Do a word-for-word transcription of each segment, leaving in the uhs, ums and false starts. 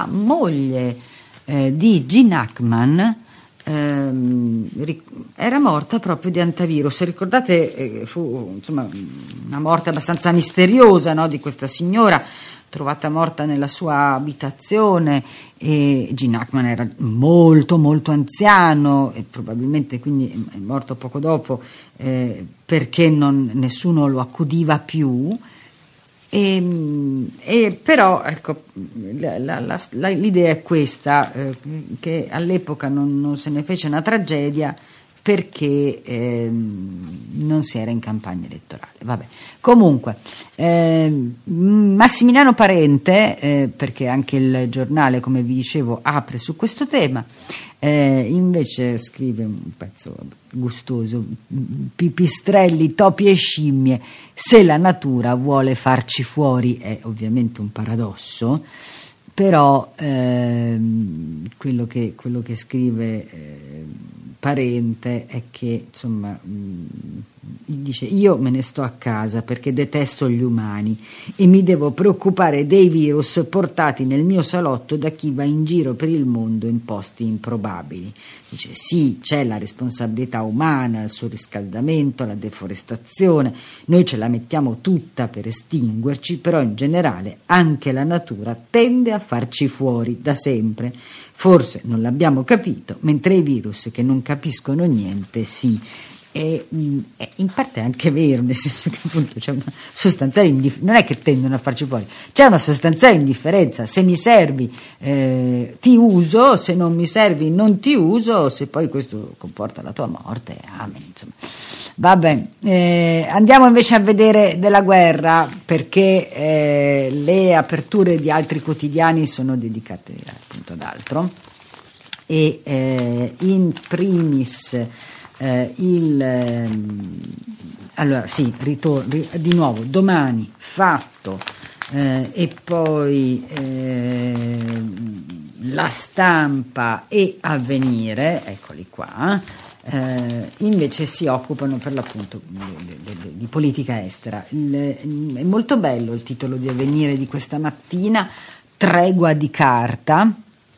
moglie eh, di Gene Hackman ehm, era morta proprio di antivirus. Ricordate, eh, fu insomma una morte abbastanza misteriosa, no, di questa signora trovata morta nella sua abitazione, e Gene Hackman era molto molto anziano e probabilmente quindi è morto poco dopo eh, perché non, nessuno lo accudiva più. E, e però ecco, la, la, la, l'idea è questa, eh, che all'epoca non, non se ne fece una tragedia perché eh, non si era in campagna elettorale. Vabbè. Comunque eh, Massimiliano Parente, eh, perché anche il giornale, come vi dicevo, apre su questo tema, eh, invece scrive un pezzo gustoso: pipistrelli, topi e scimmie, se la natura vuole farci fuori. È ovviamente un paradosso, però ehm, quello, che, quello che scrive eh, Parente è che insomma mh, dice: io me ne sto a casa perché detesto gli umani e mi devo preoccupare dei virus portati nel mio salotto da chi va in giro per il mondo in posti improbabili. Dice: sì, c'è la responsabilità umana, il surriscaldamento, la deforestazione, noi ce la mettiamo tutta per estinguerci, però in generale anche la natura tende a farci fuori da sempre. Forse non l'abbiamo capito, mentre i virus che non capiscono niente sì. E, mh, in parte è anche vero, nel senso che appunto c'è una sostanziale indifferenza, non è che tendono a farci fuori, c'è una sostanziale indifferenza: se mi servi eh, ti uso, se non mi servi non ti uso, se poi questo comporta la tua morte, amen, insomma. Vabbè, eh, andiamo invece a vedere della guerra, perché eh, le aperture di altri quotidiani sono dedicate appunto ad altro, e eh, in primis Eh, il eh, allora sì, ritor- ri- di nuovo Domani, Fatto, eh, e poi eh, La Stampa e Avvenire, eccoli qua, eh, invece si occupano per l'appunto di, di, di politica estera. Il, è molto bello il titolo di Avvenire di questa mattina: Tregua di carta.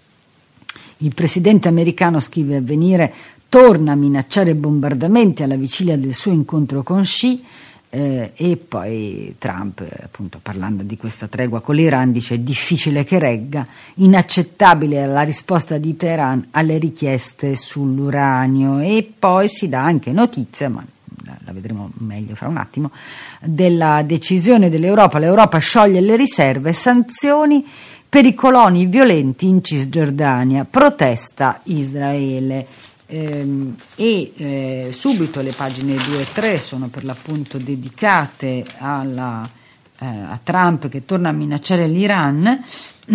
Il presidente americano, scrive Avvenire, torna a minacciare bombardamenti alla vigilia del suo incontro con Xi, eh, e poi Trump, appunto parlando di questa tregua con l'Iran, dice: è difficile che regga, inaccettabile la risposta di Teheran alle richieste sull'uranio. E poi si dà anche notizia, ma la, la vedremo meglio fra un attimo, della decisione dell'Europa. L'Europa scioglie le riserve, sanzioni per i coloni violenti in Cisgiordania, protesta Israele. Ehm, e eh, subito le pagine due e tre sono per l'appunto dedicate alla, eh, a Trump che torna a minacciare l'Iran,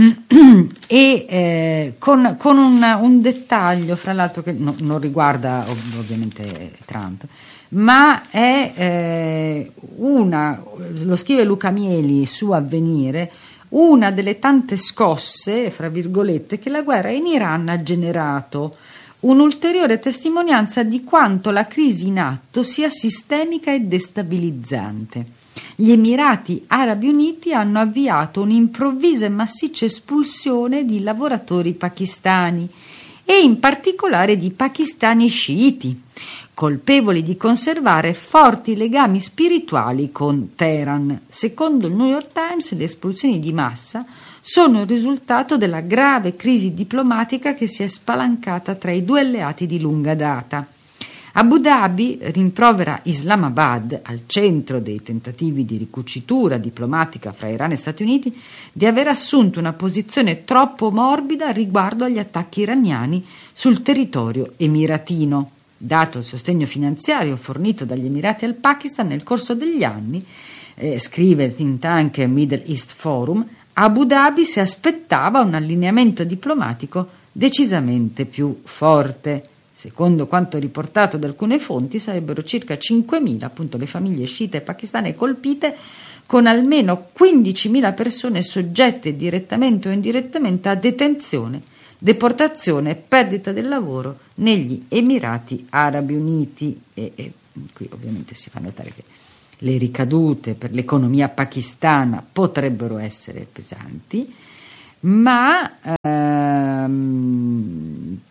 e eh, con, con un, un dettaglio, fra l'altro, che no, non riguarda ov- ovviamente Trump, ma è eh, una, lo scrive Luca Mieli su Avvenire, una delle tante scosse, fra virgolette, che la guerra in Iran ha generato. Un'ulteriore testimonianza di quanto la crisi in atto sia sistemica e destabilizzante. Gli Emirati Arabi Uniti hanno avviato un'improvvisa e massiccia espulsione di lavoratori pakistani, e in particolare di pakistani sciiti, colpevoli di conservare forti legami spirituali con Teheran. Secondo il New York Times, le espulsioni di massa sono il risultato della grave crisi diplomatica che si è spalancata tra i due alleati di lunga data. Abu Dhabi rimprovera Islamabad, al centro dei tentativi di ricucitura diplomatica fra Iran e Stati Uniti, di aver assunto una posizione troppo morbida riguardo agli attacchi iraniani sul territorio emiratino. Dato il sostegno finanziario fornito dagli Emirati al Pakistan nel corso degli anni, eh, scrive il think tank Middle East Forum, Abu Dhabi si aspettava un allineamento diplomatico decisamente più forte. Secondo quanto riportato da alcune fonti, sarebbero circa cinquemila appunto le famiglie sciite pakistane colpite, con almeno quindicimila persone soggette direttamente o indirettamente a detenzione, deportazione e perdita del lavoro negli Emirati Arabi Uniti. E, e qui ovviamente si fa notare che le ricadute per l'economia pakistana potrebbero essere pesanti, ma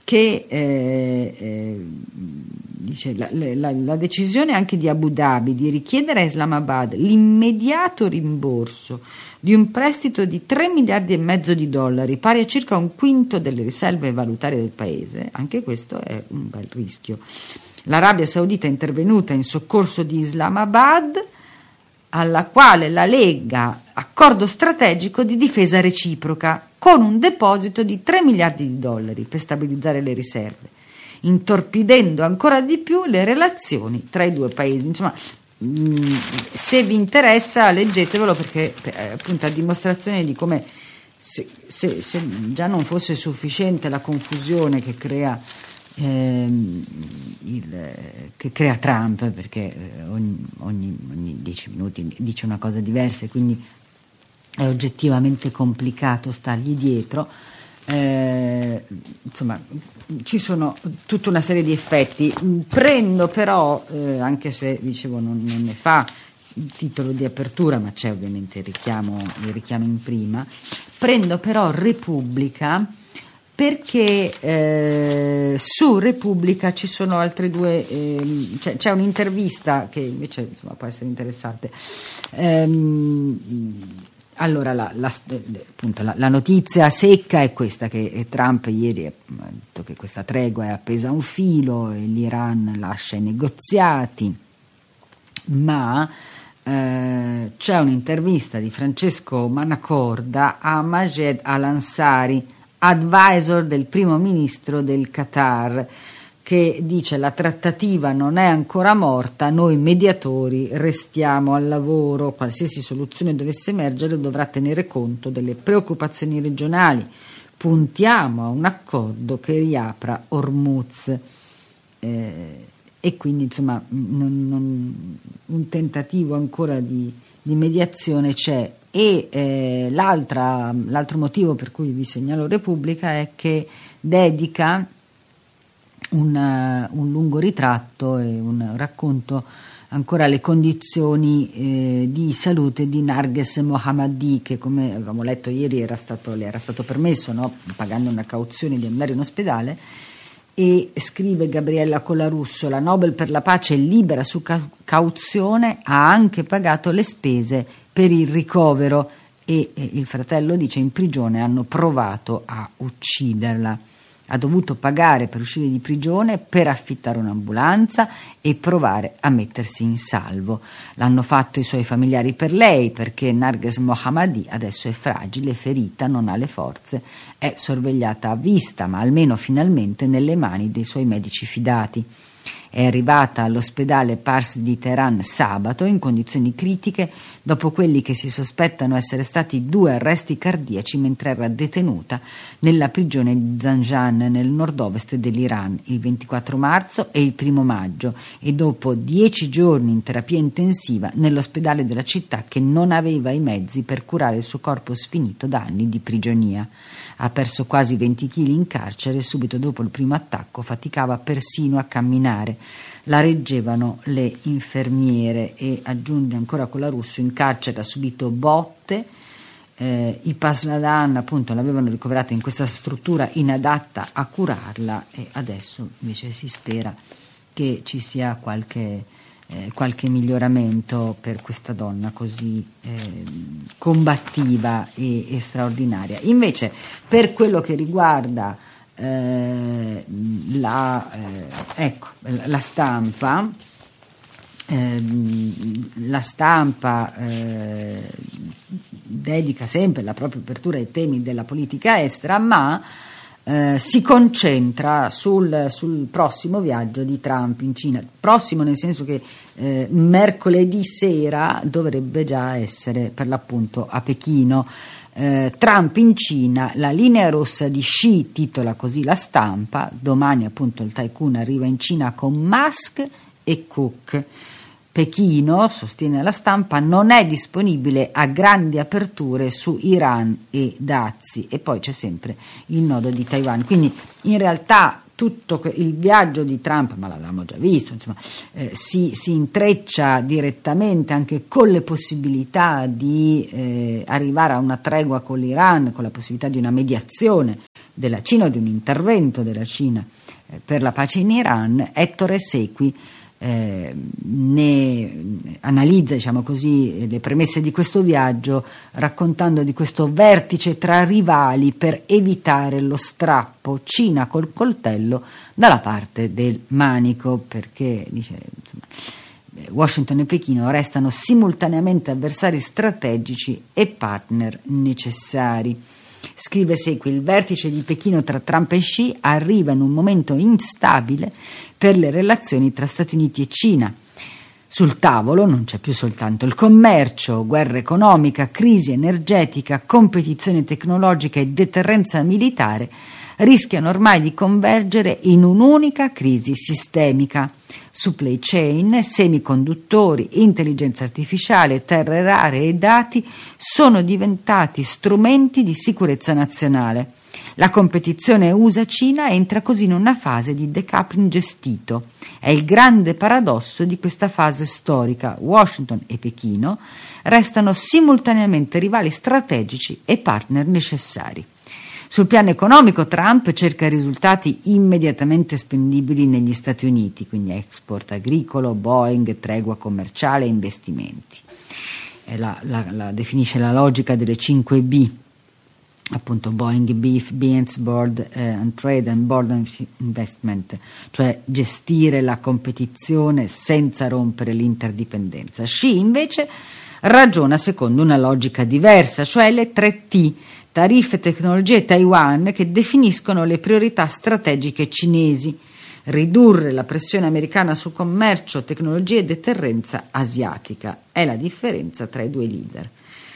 che eh, eh, dice la, la, la decisione anche di Abu Dhabi di richiedere a Islamabad l'immediato rimborso di un prestito di tre miliardi e mezzo di dollari, pari a circa un quinto delle riserve valutarie del paese, anche questo è un bel rischio. L'Arabia Saudita è intervenuta in soccorso di Islamabad, alla quale la lega accordo strategico di difesa reciproca con un deposito di tre miliardi di dollari per stabilizzare le riserve, intorpidendo ancora di più le relazioni tra i due paesi. Insomma, mh, se vi interessa leggetevelo, perché è appunto a dimostrazione di come se, se, se già non fosse sufficiente la confusione che crea ehm, il, che crea Trump, perché ogni, ogni, ogni dieci minuti dice una cosa diversa e quindi è oggettivamente complicato stargli dietro. Eh, insomma, ci sono tutta una serie di effetti. Prendo però, eh, anche se dicevo non, non ne fa il titolo di apertura, ma c'è ovviamente il richiamo, il richiamo in prima, prendo però Repubblica, perché eh, su Repubblica ci sono altre due, eh, c'è, c'è un'intervista che invece insomma può essere interessante. Ehm, allora la, la, appunto, la, la notizia secca è questa, che Trump ieri ha detto che questa tregua è appesa a un filo e l'Iran lascia i negoziati, ma eh, c'è un'intervista di Francesco Manacorda a Majed Al-Ansari, advisor del primo ministro del Qatar, che dice: la trattativa non è ancora morta, noi mediatori restiamo al lavoro, qualsiasi soluzione dovesse emergere dovrà tenere conto delle preoccupazioni regionali, puntiamo a un accordo che riapra Hormuz. Eh, e quindi insomma non, non, un tentativo ancora di, di mediazione c'è. E eh, l'altra, l'altro motivo per cui vi segnalo Repubblica è che dedica un, uh, un lungo ritratto e un racconto ancora alle condizioni eh, di salute di Narges Mohammadi, che come avevamo letto ieri era stato, le era stato permesso, no, pagando una cauzione, di andare in ospedale. E scrive Gabriella Colarusso: la Nobel per la pace libera su ca- cauzione ha anche pagato le spese per il ricovero, e, e il fratello dice: in prigione hanno provato a ucciderla, ha dovuto pagare per uscire di prigione, per affittare un'ambulanza e provare a mettersi in salvo. L'hanno fatto i suoi familiari per lei, perché Narges Mohammadi adesso è fragile, ferita, non ha le forze, è sorvegliata a vista, ma almeno finalmente nelle mani dei suoi medici fidati. È arrivata all'ospedale Pars di Teheran sabato in condizioni critiche dopo quelli che si sospettano essere stati due arresti cardiaci mentre era detenuta nella prigione di Zanjan nel nord-ovest dell'Iran il ventiquattro marzo e il primo maggio, e dopo dieci giorni in terapia intensiva nell'ospedale della città, che non aveva i mezzi per curare il suo corpo sfinito da anni di prigionia. Ha perso quasi venti chili in carcere e subito dopo il primo attacco faticava persino a camminare. La reggevano le infermiere. E aggiunge ancora Colarusso: in carcere ha subito botte, eh, i Pasdaran appunto l'avevano ricoverata in questa struttura inadatta a curarla, e adesso invece si spera che ci sia qualche Eh, qualche miglioramento per questa donna così eh, combattiva e, e straordinaria. Invece, per quello che riguarda eh, la, eh, ecco, la stampa, eh, la stampa eh, dedica sempre la propria apertura ai temi della politica estera, ma Eh, si concentra sul, sul prossimo viaggio di Trump in Cina. Prossimo nel senso che eh, mercoledì sera dovrebbe già essere per l'appunto a Pechino. Eh, Trump in Cina, la linea rossa di Xi, titola così la stampa. Domani appunto il tycoon arriva in Cina con Musk e Cook. Pechino, sostiene la stampa, non è disponibile a grandi aperture su Iran e dazi, e poi c'è sempre il nodo di Taiwan. Quindi in realtà tutto il viaggio di Trump, ma l'avevamo già visto, insomma, eh, si, si intreccia direttamente anche con le possibilità di eh, arrivare a una tregua con l'Iran, con la possibilità di una mediazione della Cina o di un intervento della Cina eh, per la pace in Iran, Ettore Sequi eh, ne analizza, diciamo così, le premesse di questo viaggio, raccontando di questo vertice tra rivali per evitare lo strappo Cina col coltello dalla parte del manico, perché dice, insomma, Washington e Pechino restano simultaneamente avversari strategici e partner necessari. Scrive Sequi: il vertice di Pechino tra Trump e Xi arriva in un momento instabile per le relazioni tra Stati Uniti e Cina. Sul tavolo non c'è più soltanto il commercio, guerra economica, crisi energetica, competizione tecnologica e deterrenza militare rischiano ormai di convergere in un'unica crisi sistemica. Supply chain, semiconduttori, intelligenza artificiale, terre rare e dati sono diventati strumenti di sicurezza nazionale. La competizione U S A-Cina entra così in una fase di decoupling gestito. È il grande paradosso di questa fase storica. Washington e Pechino restano simultaneamente rivali strategici e partner necessari. Sul piano economico Trump cerca risultati immediatamente spendibili negli Stati Uniti, quindi export agricolo, Boeing, tregua commerciale e investimenti. E la, la, la definisce la logica delle cinque B, appunto Boeing, Beef, Beans, Board eh, and Trade and Board and Investment, cioè gestire la competizione senza rompere l'interdipendenza. Xi invece ragiona secondo una logica diversa, cioè le tre T, tariffe, tecnologie e Taiwan, che definiscono le priorità strategiche cinesi: ridurre la pressione americana su commercio, tecnologie e deterrenza asiatica. È la differenza tra i due leader.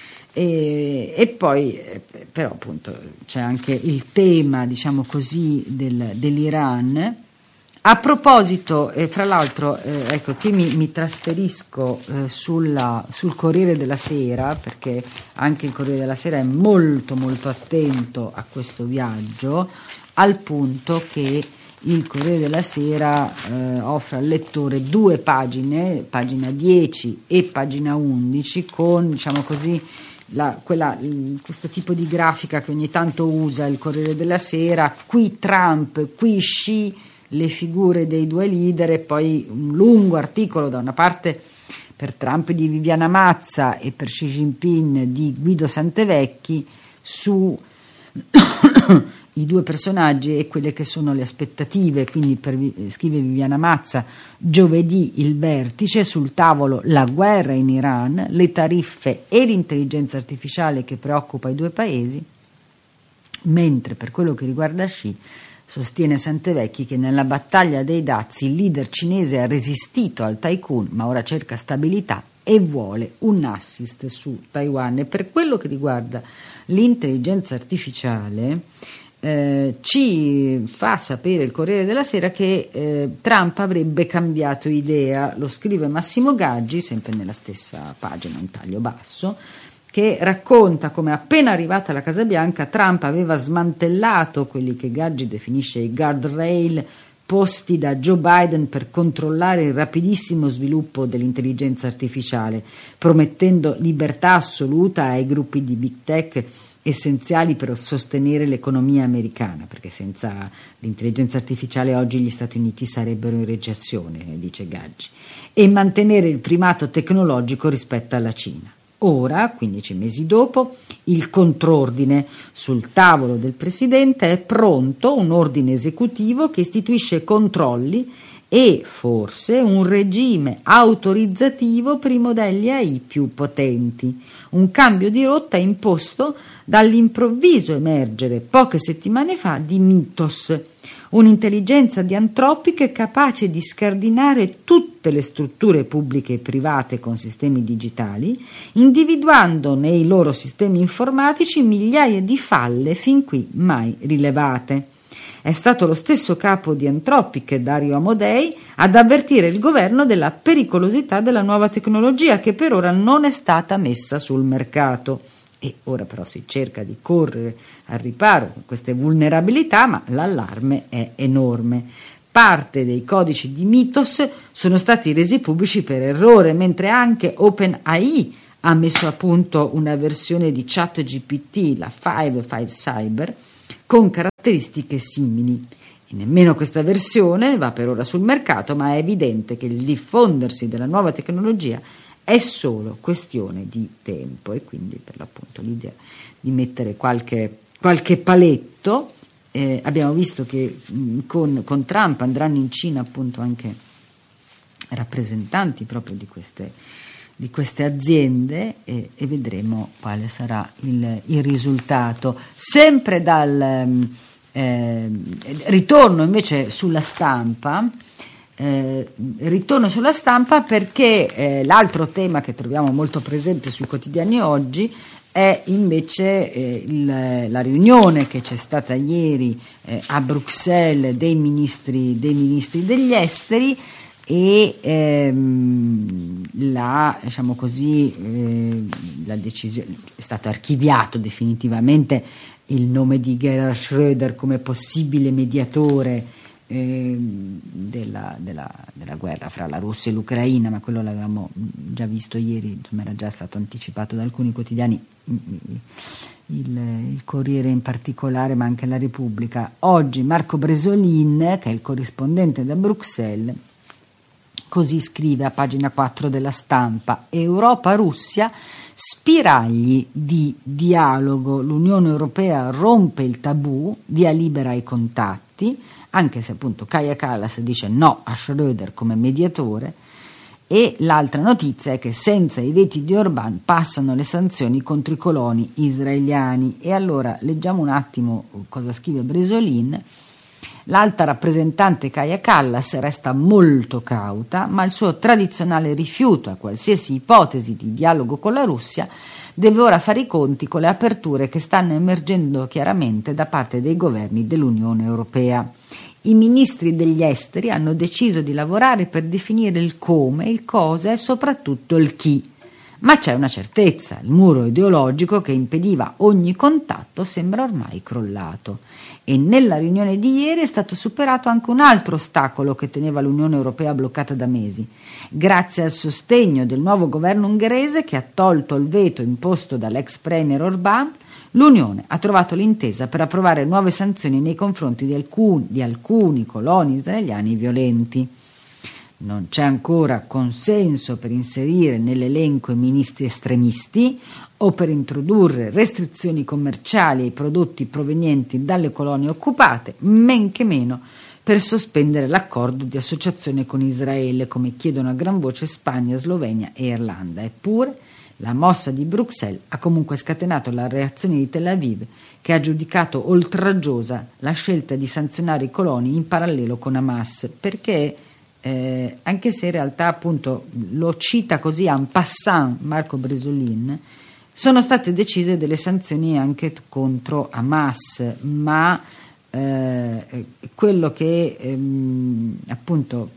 E, e poi però appunto c'è anche il tema, diciamo così, del, dell'Iran. A proposito, eh, fra l'altro, eh, ecco, qui mi, mi trasferisco eh, sulla, sul Corriere della Sera, perché anche il Corriere della Sera è molto molto attento a questo viaggio, al punto che il Corriere della Sera eh, offre al lettore due pagine, pagina dieci e pagina undici, con, diciamo così, la, quella, questo tipo di grafica che ogni tanto usa il Corriere della Sera: qui Trump, qui Xi, le figure dei due leader, e poi un lungo articolo da una parte per Trump di Viviana Mazza e per Xi Jinping di Guido Santevecchi su i due personaggi e quelle che sono le aspettative. Quindi per, scrive Viviana Mazza: giovedì il vertice, sul tavolo la guerra in Iran, le tariffe e l'intelligenza artificiale che preoccupa i due paesi, mentre per quello che riguarda Xi sostiene Santevecchi che nella battaglia dei dazi il leader cinese ha resistito al tycoon, ma ora cerca stabilità e vuole un assist su Taiwan. E per quello che riguarda l'intelligenza artificiale, eh, ci fa sapere il Corriere della Sera che eh, Trump avrebbe cambiato idea. Lo scrive Massimo Gaggi, sempre nella stessa pagina, un taglio basso, che racconta come appena arrivata alla Casa Bianca Trump aveva smantellato quelli che Gaggi definisce i guardrail posti da Joe Biden per controllare il rapidissimo sviluppo dell'intelligenza artificiale, promettendo libertà assoluta ai gruppi di big tech essenziali per sostenere l'economia americana, perché senza l'intelligenza artificiale oggi gli Stati Uniti sarebbero in recessione, dice Gaggi, e mantenere il primato tecnologico rispetto alla Cina. Ora, quindici mesi dopo, il contrordine sul tavolo del presidente è pronto, un ordine esecutivo che istituisce controlli e forse un regime autorizzativo per i modelli A I più potenti, un cambio di rotta imposto dall'improvviso emergere poche settimane fa di Mythos, un'intelligenza di Anthropic capace di scardinare tutte le strutture pubbliche e private con sistemi digitali, individuando nei loro sistemi informatici migliaia di falle fin qui mai rilevate. È stato lo stesso capo di Anthropic, Dario Amodei, ad avvertire il governo della pericolosità della nuova tecnologia, che per ora non è stata messa sul mercato. E ora però si cerca di correre al riparo con queste vulnerabilità, ma l'allarme è enorme. Parte dei codici di Mythos sono stati resi pubblici per errore, mentre anche OpenAI ha messo a punto una versione di ChatGPT, la cinque Cyber, con caratteristiche caratteristiche simili. E nemmeno questa versione va per ora sul mercato, ma è evidente che il diffondersi della nuova tecnologia è solo questione di tempo, e quindi per l'appunto l'idea di mettere qualche, qualche paletto. Eh, abbiamo visto che mh, con, con Trump andranno in Cina appunto anche rappresentanti proprio di queste, di queste aziende, e, e vedremo quale sarà il, il risultato. Sempre dal eh, ritorno invece sulla stampa, eh, ritorno sulla stampa perché eh, l'altro tema che troviamo molto presente sui quotidiani oggi è invece eh, il, la riunione che c'è stata ieri eh, a Bruxelles dei ministri, dei ministri degli esteri, e ehm, la, diciamo così, eh, la decisione è stato archiviato definitivamente il nome di Gerhard Schröder come possibile mediatore eh, della, della, della guerra fra la Russia e l'Ucraina, ma quello l'avevamo già visto ieri, insomma era già stato anticipato da alcuni quotidiani, il, il Corriere in particolare, ma anche la Repubblica. Oggi Marco Bresolin, che è il corrispondente da Bruxelles, così scrive a pagina quattro della Stampa: Europa-Russia, spiragli di dialogo, l'Unione Europea rompe il tabù, via libera ai contatti, anche se appunto Kaja Kallas dice no a Schröder come mediatore. E l'altra notizia è che senza i veti di Orbán passano le sanzioni contro i coloni israeliani. E allora leggiamo un attimo cosa scrive Bresolin. L'alta rappresentante Kaja Kallas resta molto cauta, ma il suo tradizionale rifiuto a qualsiasi ipotesi di dialogo con la Russia deve ora fare i conti con le aperture che stanno emergendo chiaramente da parte dei governi dell'Unione Europea. I ministri degli esteri hanno deciso di lavorare per definire il come, il cosa e soprattutto il chi. Ma c'è una certezza: il muro ideologico che impediva ogni contatto sembra ormai crollato. E nella riunione di ieri è stato superato anche un altro ostacolo che teneva l'Unione Europea bloccata da mesi. Grazie al sostegno del nuovo governo ungherese, che ha tolto il veto imposto dall'ex premier Orbán, l'Unione ha trovato l'intesa per approvare nuove sanzioni nei confronti di alcuni, di alcuni coloni israeliani violenti. Non c'è ancora consenso per inserire nell'elenco i ministri estremisti o per introdurre restrizioni commerciali ai prodotti provenienti dalle colonie occupate, men che meno per sospendere l'accordo di associazione con Israele, come chiedono a gran voce Spagna, Slovenia e Irlanda. Eppure la mossa di Bruxelles ha comunque scatenato la reazione di Tel Aviv, che ha giudicato oltraggiosa la scelta di sanzionare i coloni in parallelo con Hamas, perché Eh, anche se in realtà appunto lo cita così en passant Marco Bresolin, sono state decise delle sanzioni anche contro Hamas, ma eh, quello che ehm, appunto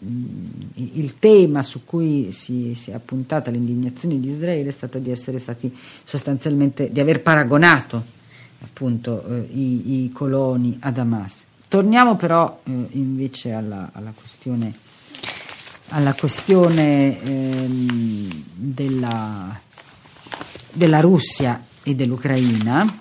il tema su cui si, si è appuntata l'indignazione di Israele è stata di essere stati sostanzialmente, di aver paragonato appunto eh, i, i coloni ad Hamas. Torniamo però eh, invece alla, alla questione alla questione ehm, della, della Russia e dell'Ucraina.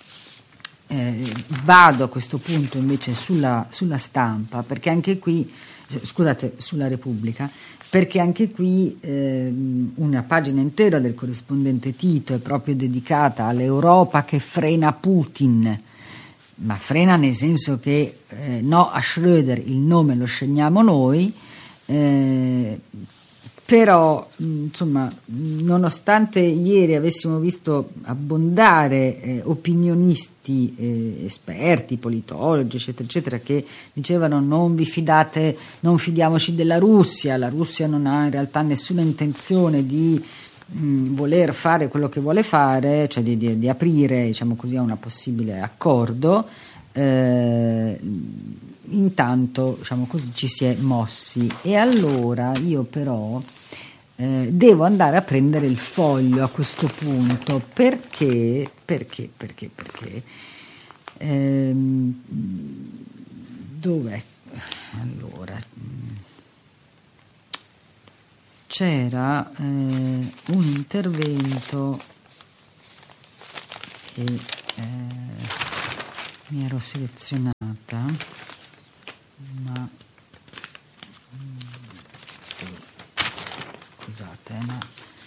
Eh, vado a questo punto invece sulla, sulla Stampa, perché anche qui, scusate, sulla Repubblica, perché anche qui ehm, una pagina intera del corrispondente Tito è proprio dedicata all'Europa che frena Putin, ma frena nel senso che eh, no a Schröder, il nome lo scegliamo noi. Eh, però insomma, nonostante ieri avessimo visto abbondare eh, opinionisti, eh, esperti, politologi eccetera eccetera, che dicevano non vi fidate, non fidiamoci della Russia, la Russia non ha in realtà nessuna intenzione di mh, voler fare quello che vuole fare, cioè di, di, di aprire, diciamo così, a un possibile accordo, eh, intanto diciamo così ci si è mossi. E allora io però eh, devo andare a prendere il Foglio a questo punto, perché perché perché perché ehm, dov'è? Allora c'era eh, un intervento che eh, mi ero selezionato. volta, ma scusate, ma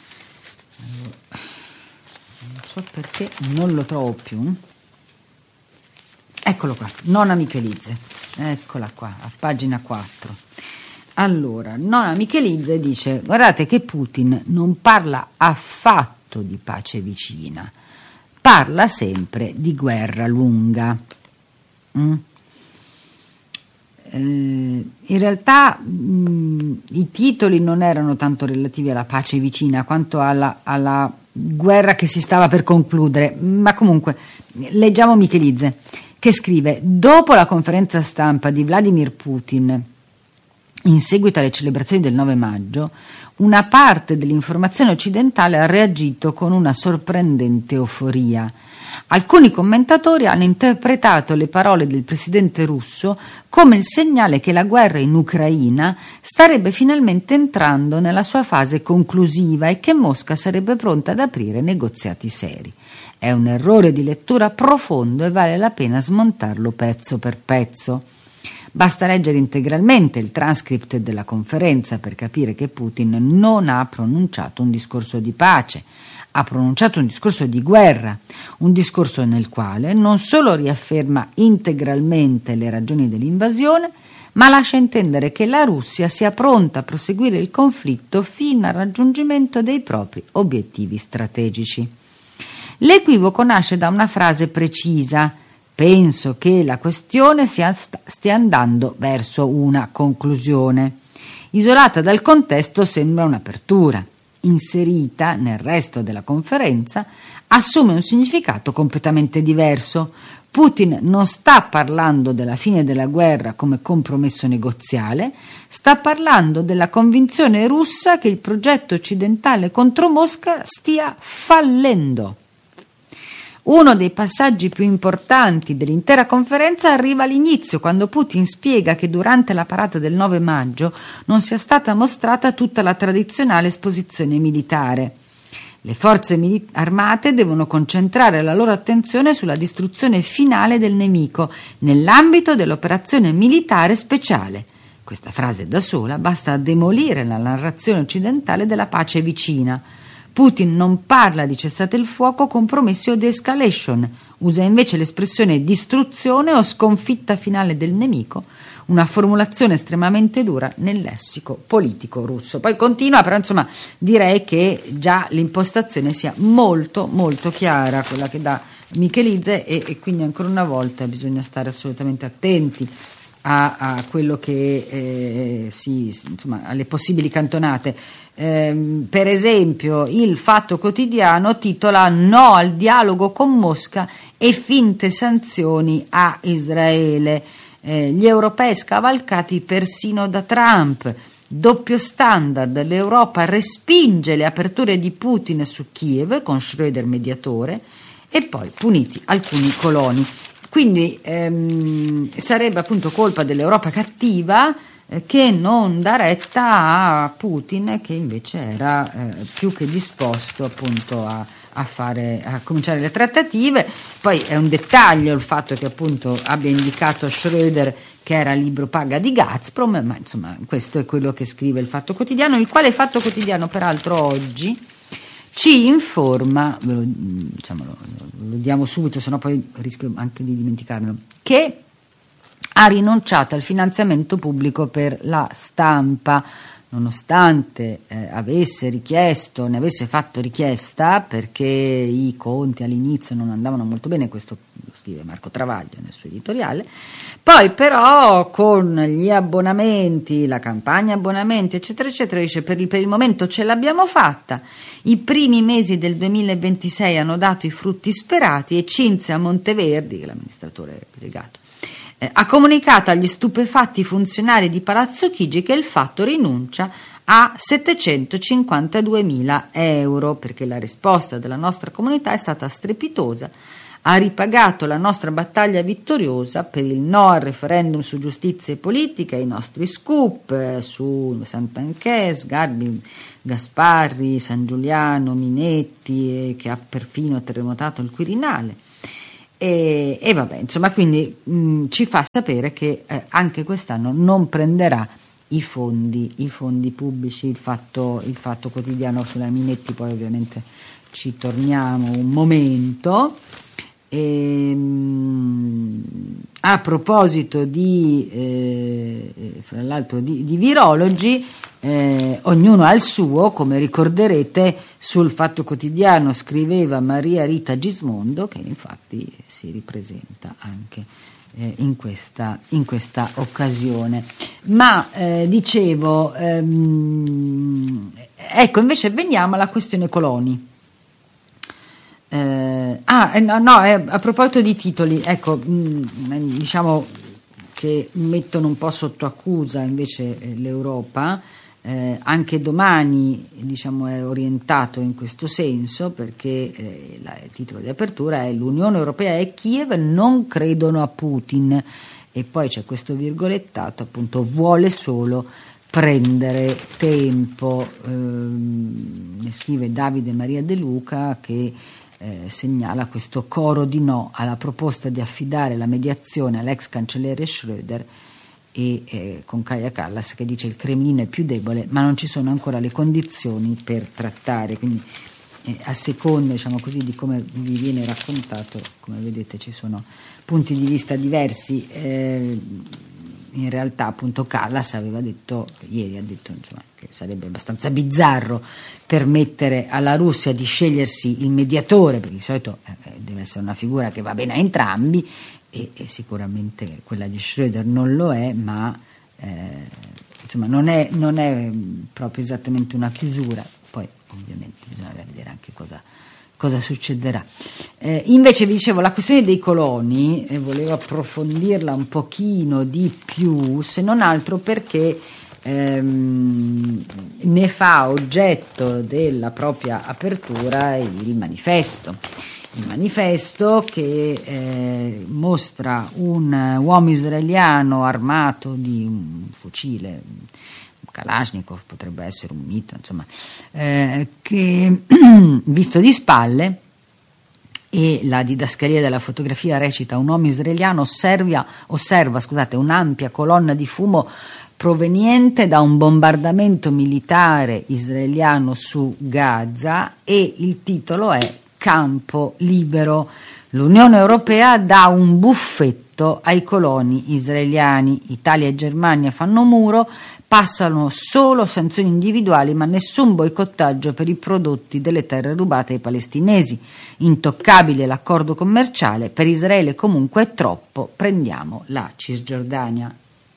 non so perché non lo trovo più. Eccolo qua, Nona Michelidze, eccola qua, a pagina quattro. Allora, Nona Michelidze dice: guardate che Putin non parla affatto di pace vicina, parla sempre di guerra lunga. Mm? Eh, in realtà mh, i titoli non erano tanto relativi alla pace vicina quanto alla, alla guerra che si stava per concludere, ma comunque leggiamo Michelidze, che scrive: dopo la conferenza stampa di Vladimir Putin in seguito alle celebrazioni del nove maggio, una parte dell'informazione occidentale ha reagito con una sorprendente euforia. Alcuni commentatori hanno interpretato le parole del presidente russo come il segnale che la guerra in Ucraina starebbe finalmente entrando nella sua fase conclusiva e che Mosca sarebbe pronta ad aprire negoziati seri. È un errore di lettura profondo e vale la pena smontarlo pezzo per pezzo. Basta leggere integralmente il transcript della conferenza per capire che Putin non ha pronunciato un discorso di pace, ha pronunciato un discorso di guerra, un discorso nel quale non solo riafferma integralmente le ragioni dell'invasione, ma lascia intendere che la Russia sia pronta a proseguire il conflitto fino al raggiungimento dei propri obiettivi strategici. L'equivoco nasce da una frase precisa: penso che la questione sia, stia andando verso una conclusione. Isolata dal contesto sembra un'apertura. Inserita nel resto della conferenza assume un significato completamente diverso. Putin non sta parlando della fine della guerra come compromesso negoziale, sta parlando della convinzione russa che il progetto occidentale contro Mosca stia fallendo. Uno dei passaggi più importanti dell'intera conferenza arriva all'inizio, quando Putin spiega che durante la parata del nove maggio non sia stata mostrata tutta la tradizionale esposizione militare. Le forze mili- armate devono concentrare la loro attenzione sulla distruzione finale del nemico nell'ambito dell'operazione militare speciale. Questa frase da sola basta a demolire la narrazione occidentale della pace vicina. Putin non parla di cessate il fuoco, compromessi o de-escalation, usa invece l'espressione distruzione o sconfitta finale del nemico, una formulazione estremamente dura nel lessico politico russo. Poi continua, però insomma direi che già l'impostazione sia molto molto chiara, quella che dà Michelidze, e, e quindi ancora una volta bisogna stare assolutamente attenti a, a quello che eh, si, insomma, alle possibili cantonate. Eh, per esempio il Fatto Quotidiano titola: no al dialogo con Mosca e finte sanzioni a Israele, eh, gli europei scavalcati persino da Trump, doppio standard, l'Europa respinge le aperture di Putin su Kiev con Schröder mediatore, e poi puniti alcuni coloni. Quindi ehm, sarebbe appunto colpa dell'Europa cattiva eh, che non dà retta a Putin, che invece era eh, più che disposto appunto a, a fare a cominciare le trattative. Poi è un dettaglio il fatto che appunto abbia indicato Schröder che era libro paga di Gazprom, ma insomma questo è quello che scrive il Fatto Quotidiano, il quale Fatto Quotidiano peraltro oggi ci informa, ve lo, diciamo, lo, lo diamo subito, sennò poi rischio anche di dimenticarmelo, che ha rinunciato al finanziamento pubblico per la stampa, nonostante eh, avesse richiesto, ne avesse fatto richiesta, perché i conti all'inizio non andavano molto bene, questo lo scrive Marco Travaglio nel suo editoriale. Poi però con gli abbonamenti, la campagna abbonamenti eccetera eccetera, dice per il, per il momento ce l'abbiamo fatta, i primi mesi del duemilaventisei hanno dato i frutti sperati e Cinzia Monteverdi, che è l'amministratore delegato, eh, ha comunicato agli stupefatti funzionari di Palazzo Chigi che il Fatto rinuncia a settecentocinquantaduemila euro, perché la risposta della nostra comunità è stata strepitosa, ha ripagato la nostra battaglia vittoriosa per il no al referendum su giustizia e politica, i nostri scoop eh, su Santanchè, Sgarbi, Gasparri, San Giuliano, Minetti, eh, che ha perfino terremotato il Quirinale. e, e vabbè, insomma, quindi mh, ci fa sapere che eh, anche quest'anno non prenderà i fondi, i fondi pubblici, il fatto, il fatto quotidiano sulla Minetti, poi ovviamente ci torniamo un momento. E, mh, a proposito di eh, fra l'altro di, di virologi, eh, ognuno ha il suo, come ricorderete sul Fatto Quotidiano scriveva Maria Rita Gismondo, che infatti si ripresenta anche eh, in questa, in questa occasione. Ma eh, dicevo, ehm, ecco, invece veniamo alla questione Coloni. Eh, ah, eh, no, no eh, a proposito di titoli, ecco, mh, diciamo che mettono un po' sotto accusa invece eh, l'Europa, eh, anche domani diciamo è orientato in questo senso, perché eh, la, il titolo di apertura è «L'Unione Europea e Kiev non credono a Putin», e poi c'è questo virgolettato, appunto, «vuole solo prendere tempo», ehm, ne scrive Davide Maria De Luca, che Eh, segnala questo coro di no alla proposta di affidare la mediazione all'ex cancelliere Schröder, e eh, con Kaja Kallas che dice il Cremlino è più debole ma non ci sono ancora le condizioni per trattare. Quindi eh, a seconda, diciamo così, di come vi viene raccontato, come vedete ci sono punti di vista diversi. Eh, in realtà appunto Kallas aveva detto ieri, ha detto insomma che sarebbe abbastanza bizzarro permettere alla Russia di scegliersi il mediatore, perché di solito eh, deve essere una figura che va bene a entrambi, e, e sicuramente quella di Schröder non lo è, ma eh, insomma non è, non è proprio esattamente una chiusura. Poi ovviamente bisogna vedere anche cosa cosa succederà. Eh, invece vi dicevo, la questione dei coloni, e eh, volevo approfondirla un pochino di più, se non altro perché ehm, ne fa oggetto della propria apertura il manifesto. Il manifesto che eh, mostra un uomo israeliano armato di un fucile, Kalashnikov, potrebbe essere un mito, insomma, eh, che visto di spalle, e la didascalia della fotografia recita: un uomo israeliano osserva, osserva scusate, un'ampia colonna di fumo proveniente da un bombardamento militare israeliano su Gaza, e il titolo è Campo libero. L'Unione Europea dà un buffetto ai coloni israeliani. Italia e Germania fanno muro. Passano solo sanzioni individuali ma nessun boicottaggio per i prodotti delle terre rubate ai palestinesi. Intoccabile l'accordo commerciale, per Israele comunque è troppo, prendiamo la Cisgiordania.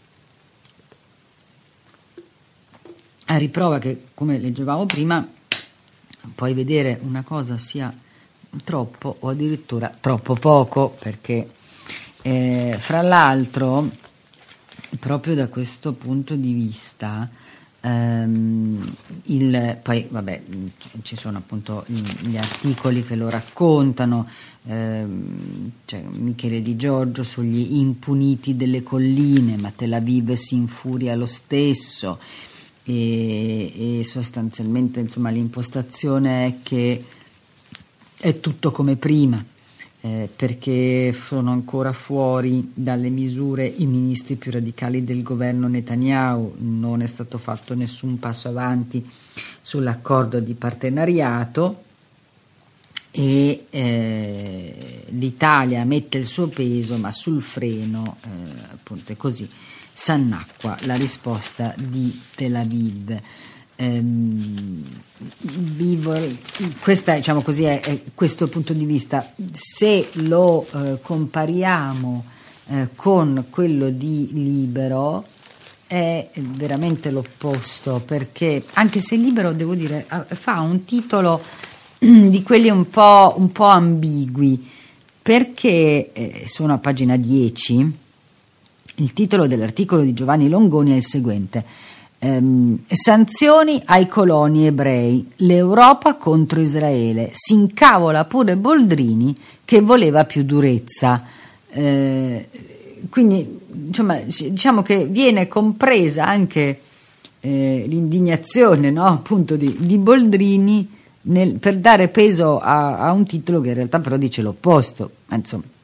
A riprova che, come leggevamo prima, puoi vedere una cosa sia troppo o addirittura troppo poco, perché eh, fra l'altro proprio da questo punto di vista ehm, il, poi vabbè ci sono appunto gli articoli che lo raccontano, ehm, c'è Michele Di Giorgio sugli impuniti delle colline, ma Tel Aviv si infuria lo stesso, e, e sostanzialmente insomma l'impostazione è che è tutto come prima. Eh, perché sono ancora fuori dalle misure i ministri più radicali del governo Netanyahu, non è stato fatto nessun passo avanti sull'accordo di partenariato, e eh, l'Italia mette il suo peso, ma sul freno eh, appunto è così, s'annacqua la risposta di Tel Aviv. Ehm, vivo, questa, diciamo così, è, è questo punto di vista. Se lo eh, compariamo eh, con quello di Libero, è veramente l'opposto, perché anche se Libero, devo dire, fa un titolo di quelli un po', un po' ambigui, perché eh, sono a pagina dieci. Il titolo dell'articolo di Giovanni Longoni è il seguente: Ehm, sanzioni ai coloni ebrei, l'Europa contro Israele, si incavola pure Boldrini che voleva più durezza. Eh, quindi insomma, diciamo che viene compresa anche eh, l'indignazione, no? Appunto di, di Boldrini nel, per dare peso a, a un titolo che in realtà però dice l'opposto. Ma insomma,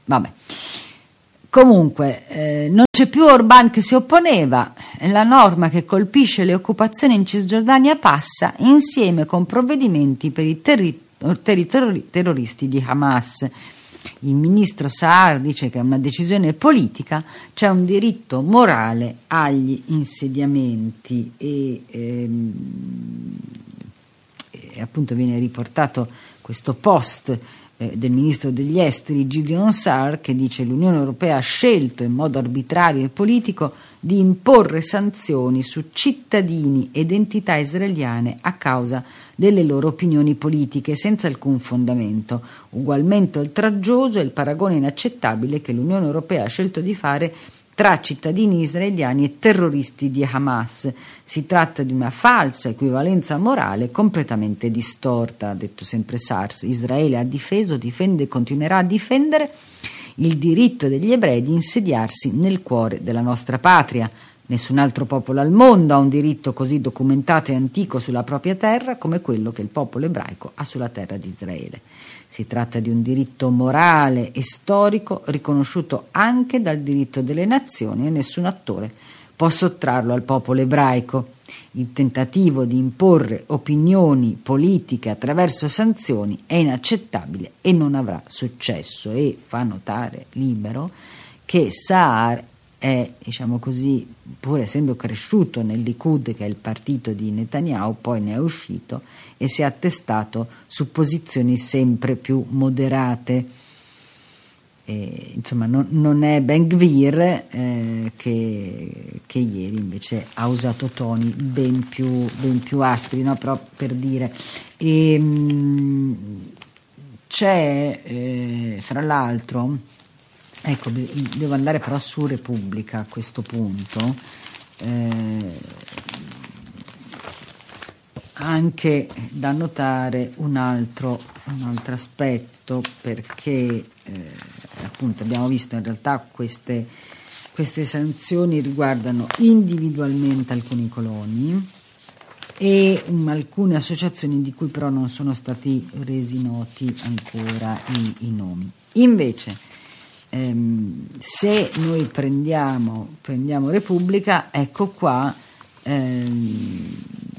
vabbè. Comunque, eh, non c'è più Orban che si opponeva, la norma che colpisce le occupazioni in Cisgiordania passa insieme con provvedimenti per i terri- territori- terroristi di Hamas. Il ministro Saar dice che è una decisione politica, c'è un diritto morale agli insediamenti e, ehm, e appunto viene riportato questo post eh, del ministro degli esteri Gideon Saar che dice: l'Unione Europea ha scelto in modo arbitrario e politico di imporre sanzioni su cittadini ed entità israeliane a causa delle loro opinioni politiche senza alcun fondamento. Ugualmente oltraggioso è il paragone inaccettabile che l'Unione Europea ha scelto di fare tra cittadini israeliani e terroristi di Hamas. Si tratta di una falsa equivalenza morale completamente distorta, ha detto sempre Sars. Israele ha difeso, difende e continuerà a difendere il diritto degli ebrei di insediarsi nel cuore della nostra patria. Nessun altro popolo al mondo ha un diritto così documentato e antico sulla propria terra come quello che il popolo ebraico ha sulla terra di Israele. Si tratta di un diritto morale e storico riconosciuto anche dal diritto delle nazioni e nessun attore può sottrarlo al popolo ebraico. Il tentativo di imporre opinioni politiche attraverso sanzioni è inaccettabile e non avrà successo. E fa notare Libero che Saar è, diciamo così, pur essendo cresciuto nel Likud, che è il partito di Netanyahu, poi ne è uscito e si è attestato su posizioni sempre più moderate. E, insomma, non, non è Ben Gvir eh, che, che ieri invece ha usato toni ben più, ben più aspri, no? Però per dire, e, mh, c'è eh, fra l'altro, ecco, devo andare però su Repubblica a questo punto, eh, anche da notare un altro, un altro aspetto, perché eh, appunto abbiamo visto in realtà queste, queste sanzioni riguardano individualmente alcuni coloni e um, alcune associazioni di cui però non sono stati resi noti ancora i, i nomi. Invece ehm, se noi prendiamo, prendiamo Repubblica, ecco qua ehm,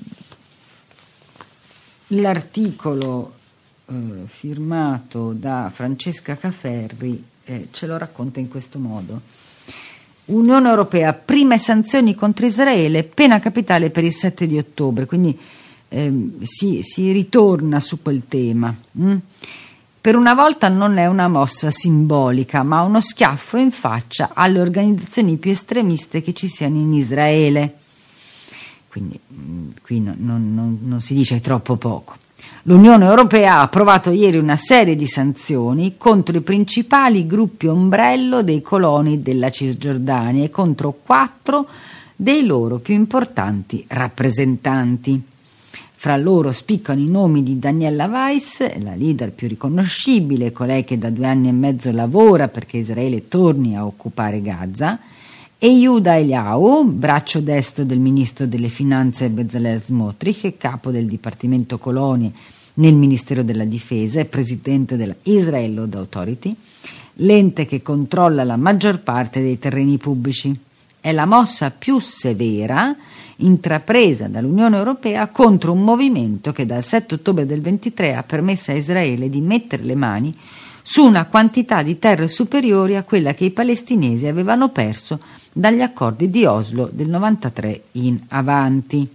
l'articolo eh, firmato da Francesca Caferri eh, ce lo racconta in questo modo. Unione Europea, prime sanzioni contro Israele, pena capitale per il sette di ottobre, quindi ehm, si, si ritorna su quel tema. Mm? Per una volta non è una mossa simbolica, ma uno schiaffo in faccia alle organizzazioni più estremiste che ci siano in Israele. Quindi qui non, non, non si dice troppo poco. L'Unione Europea ha approvato ieri una serie di sanzioni contro i principali gruppi ombrello dei coloni della Cisgiordania e contro quattro dei loro più importanti rappresentanti. Fra loro spiccano i nomi di Daniela Weiss, la leader più riconoscibile, colei che da due anni e mezzo lavora perché Israele torni a occupare Gaza, e Yehuda Eliyahu, braccio destro del ministro delle finanze Bezalel Smotrich, capo del Dipartimento Colonie nel Ministero della Difesa e presidente della Israel Law Authority, l'ente che controlla la maggior parte dei terreni pubblici. È la mossa più severa intrapresa dall'Unione Europea contro un movimento che dal sette ottobre del ventitré ha permesso a Israele di mettere le mani su una quantità di terre superiori a quella che i palestinesi avevano perso dagli accordi di Oslo del novantatré in avanti.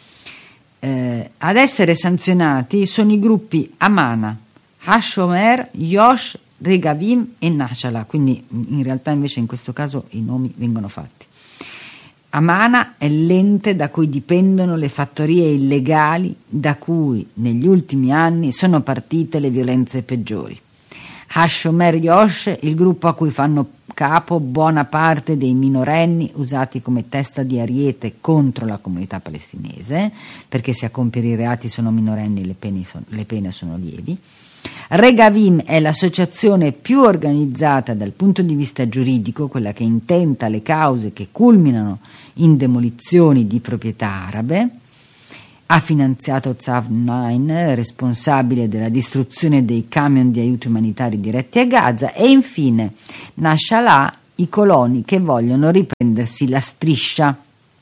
Eh, ad essere sanzionati sono i gruppi Amana, Hashomer, Yosh, Regavim e Nachala, quindi in realtà invece in questo caso i nomi vengono fatti. Amana è l'ente da cui dipendono le fattorie illegali da cui negli ultimi anni sono partite le violenze peggiori. Hashomer Yosh, il gruppo a cui fanno capo buona parte dei minorenni usati come testa di ariete contro la comunità palestinese, perché se a compiere i reati sono minorenni le pene sono, le pene sono lievi. Regavim è l'associazione più organizzata dal punto di vista giuridico, quella che intenta le cause che culminano in demolizioni di proprietà arabe. ha finanziato Tzav nove, responsabile della distruzione dei camion di aiuti umanitari diretti a Gaza, e infine Nasrallah, i coloni che vogliono riprendersi la striscia.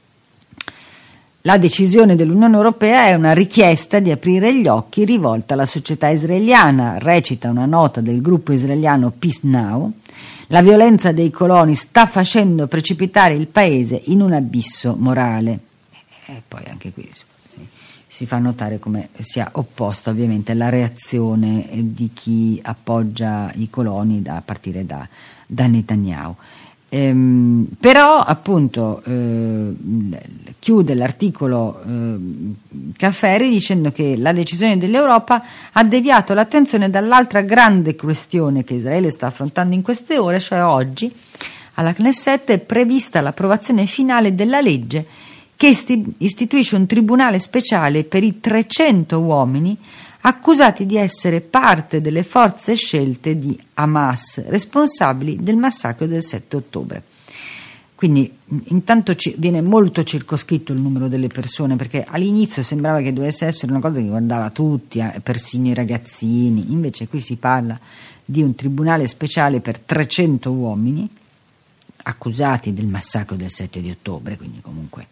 La decisione dell'Unione Europea è una richiesta di aprire gli occhi rivolta alla società israeliana, recita una nota del gruppo israeliano Peace Now. La violenza dei coloni sta facendo precipitare il paese in un abisso morale. E poi anche qui si, si fa notare come sia opposta ovviamente alla reazione di chi appoggia i coloni da, a partire da, da Netanyahu. Ehm, però appunto eh, chiude l'articolo eh, Caffery dicendo che la decisione dell'Europa ha deviato l'attenzione dall'altra grande questione che Israele sta affrontando in queste ore, cioè oggi alla Knesset è prevista l'approvazione finale della legge che isti- istituisce un tribunale speciale per i trecento uomini accusati di essere parte delle forze scelte di Hamas, responsabili del massacro del sette ottobre. Quindi intanto ci viene molto circoscritto il numero delle persone, perché all'inizio sembrava che dovesse essere una cosa che riguardava tutti, eh, persino i ragazzini, invece qui si parla di un tribunale speciale per trecento uomini accusati del massacro del sette di ottobre, quindi comunque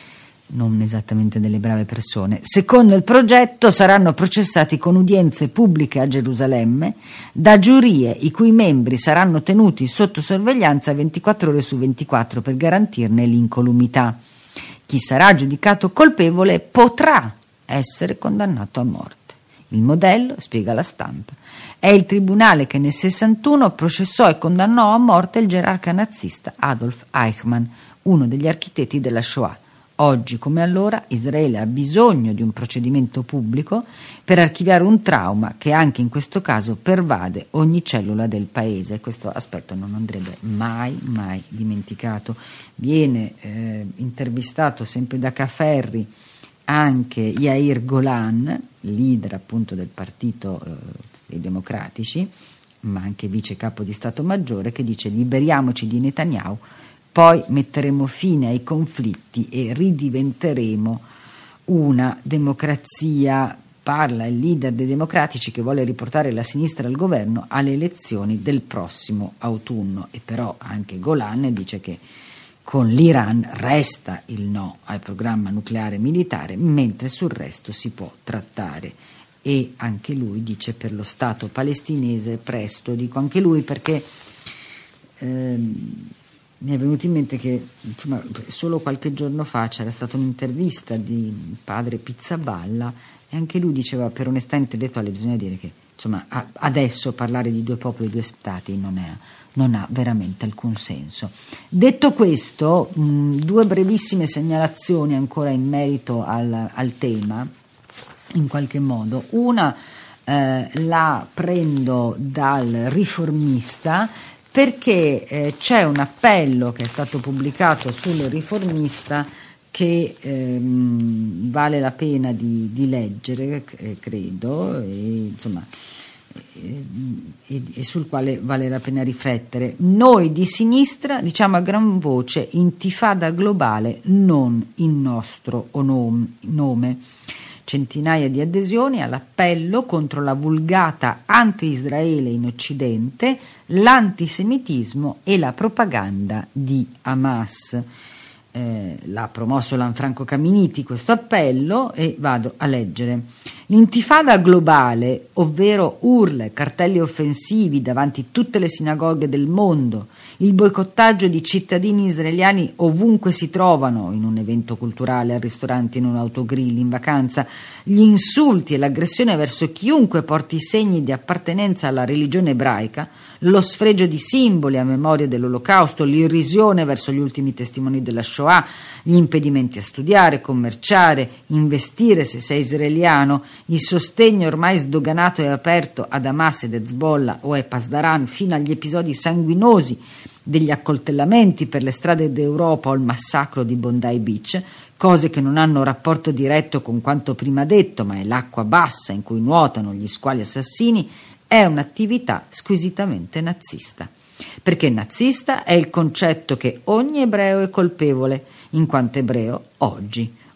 non esattamente delle brave persone. Secondo il progetto saranno processati con udienze pubbliche a Gerusalemme da giurie i cui membri saranno tenuti sotto sorveglianza ventiquattro ore su ventiquattro per garantirne l'incolumità. Chi sarà giudicato colpevole potrà essere condannato a morte. Il modello, spiega la Stampa, è il tribunale che nel sessantuno processò e condannò a morte il gerarca nazista Adolf Eichmann, uno degli architetti della Shoah. Oggi come allora Israele ha bisogno di un procedimento pubblico per archiviare un trauma che anche in questo caso pervade ogni cellula del paese. Questo aspetto non andrebbe mai, mai dimenticato. Viene eh, intervistato sempre da Caffery anche Yair Golan, leader appunto del partito eh, dei democratici, ma anche vice capo di Stato Maggiore, che dice: liberiamoci di Netanyahu, poi metteremo fine ai conflitti e ridiventeremo una democrazia. Parla il leader dei democratici che vuole riportare la sinistra al governo alle elezioni del prossimo autunno, e però anche Golan dice che con l'Iran resta il no al programma nucleare militare, mentre sul resto si può trattare. E anche lui dice per lo Stato palestinese presto, dico anche lui perché ehm, mi è venuto in mente che insomma, solo qualche giorno fa c'era stata un'intervista di padre Pizzaballa e anche lui diceva: per onestà intellettuale bisogna dire che insomma, adesso parlare di due popoli e due stati non, è, non ha veramente alcun senso. Detto questo, mh, due brevissime segnalazioni ancora in merito al, al tema, in qualche modo. Una eh, la prendo dal Riformista, perché eh, c'è un appello che è stato pubblicato sul Riformista che ehm, vale la pena di, di leggere, eh, credo, e, insomma, e, e, e sul quale vale la pena riflettere. Noi di sinistra diciamo a gran voce: intifada globale, non il nostro nome. Centinaia di adesioni all'appello contro la vulgata anti-Israele in Occidente, l'antisemitismo e la propaganda di Hamas. Eh, l'ha promosso Lanfranco Caminiti questo appello, e vado a leggere. L'intifada globale, ovvero urla e cartelli offensivi davanti a tutte le sinagoghe del mondo, il boicottaggio di cittadini israeliani ovunque si trovano, in un evento culturale, al ristorante, in un autogrill, in vacanza, gli insulti e l'aggressione verso chiunque porti segni di appartenenza alla religione ebraica, lo sfregio di simboli a memoria dell'Olocausto, l'irrisione verso gli ultimi testimoni della Shoah, gli impedimenti a studiare, commerciare, investire se sei israeliano, il sostegno ormai sdoganato e aperto ad Hamas ed Hezbollah o a Pasdaran, fino agli episodi sanguinosi degli accoltellamenti per le strade d'Europa o il massacro di Bondi Beach, cose che non hanno rapporto diretto con quanto prima detto, ma è l'acqua bassa in cui nuotano gli squali assassini, è un'attività squisitamente nazista. Perché nazista è il concetto che ogni ebreo è colpevole, in quanto ebreo oggi.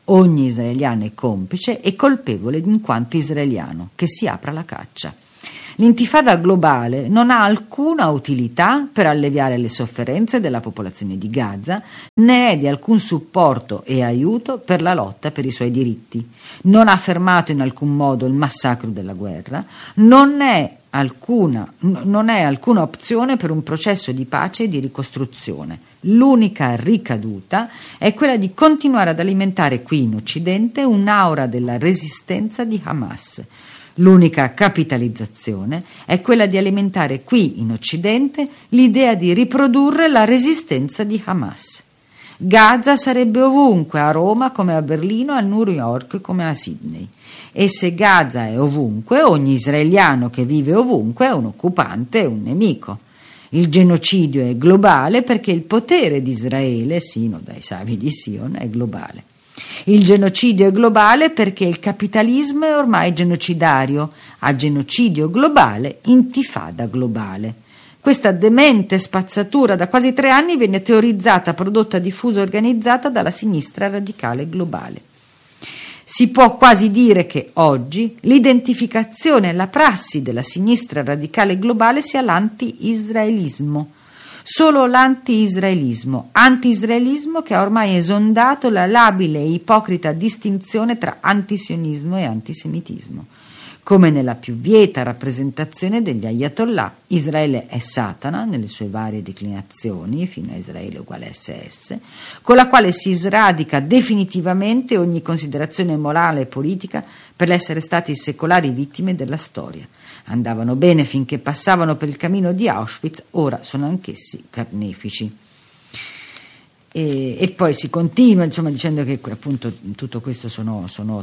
ogni israeliano è complice e colpevole in quanto israeliano, che si apra la caccia. L'intifada globale non ha alcuna utilità per alleviare le sofferenze della popolazione di Gaza, né è di alcun supporto e aiuto per la lotta per i suoi diritti. Non ha fermato in alcun modo il massacro della guerra, non è alcuna, non è alcuna opzione per un processo di pace e di ricostruzione. L'unica ricaduta è quella di continuare ad alimentare qui in Occidente un'aura della resistenza di Hamas. L'unica capitalizzazione è quella di alimentare qui in Occidente l'idea di riprodurre la resistenza di Hamas. Gaza sarebbe ovunque, a Roma come a Berlino, a New York come a Sydney. E se Gaza è ovunque, ogni israeliano che vive ovunque è un occupante e un nemico. Il genocidio è globale perché il potere di Israele, sino dai savi di Sion, è globale. Il genocidio è globale perché il capitalismo è ormai genocidario. A genocidio globale, intifada globale. Questa demente spazzatura da quasi tre anni viene teorizzata, prodotta, diffusa e organizzata dalla sinistra radicale globale. Si può quasi dire che oggi l'identificazione e la prassi della sinistra radicale globale sia l'anti-israelismo. Solo l'anti-israelismo, anti-israelismo che ha ormai esondato la labile e ipocrita distinzione tra antisionismo e antisemitismo. Come nella più vieta rappresentazione degli ayatollah, Israele è Satana nelle sue varie declinazioni, fino a Israele uguale S S, con la quale si sradica definitivamente ogni considerazione morale e politica per l'essere stati secolari vittime della storia. Andavano bene finché passavano per il cammino di Auschwitz, ora sono anch'essi carnefici. E, e poi si continua, insomma, dicendo che appunto tutto questo sono, sono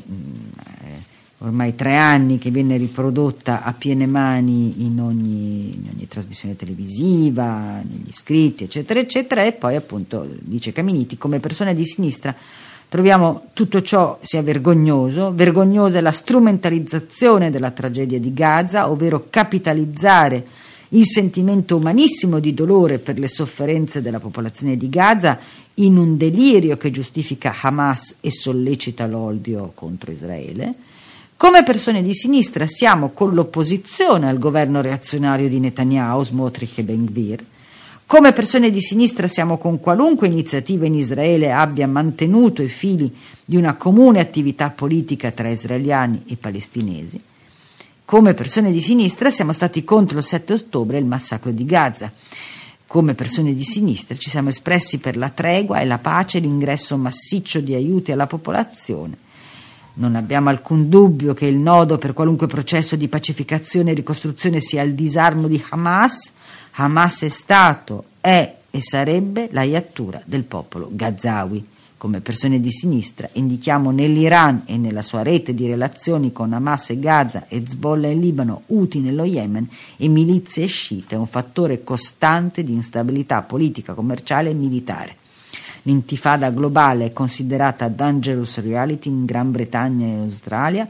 eh, ormai tre anni che viene riprodotta a piene mani in ogni, in ogni trasmissione televisiva, negli scritti, eccetera, eccetera, e poi appunto dice Caminiti, come persone di sinistra troviamo tutto ciò sia vergognoso, vergognosa è la strumentalizzazione della tragedia di Gaza, ovvero capitalizzare il sentimento umanissimo di dolore per le sofferenze della popolazione di Gaza in un delirio che giustifica Hamas e sollecita l'odio contro Israele. Come persone di sinistra siamo con l'opposizione al governo reazionario di Netanyahu, Smotrich e Ben Gvir. Come persone di sinistra siamo con qualunque iniziativa in Israele abbia mantenuto i fili di una comune attività politica tra israeliani e palestinesi. Come persone di sinistra siamo stati contro il sette ottobre e il massacro di Gaza. Come persone di sinistra ci siamo espressi per la tregua e la pace e l'ingresso massiccio di aiuti alla popolazione. Non abbiamo alcun dubbio che il nodo per qualunque processo di pacificazione e ricostruzione sia il disarmo di Hamas. Hamas è stato, è e sarebbe la iattura del popolo gazawi. Come persone di sinistra indichiamo nell'Iran e nella sua rete di relazioni con Hamas e Gaza, Hezbollah in Libano, Houthi nello Yemen e milizie sciite un fattore costante di instabilità politica, commerciale e militare. L'intifada globale è considerata dangerous reality in Gran Bretagna e Australia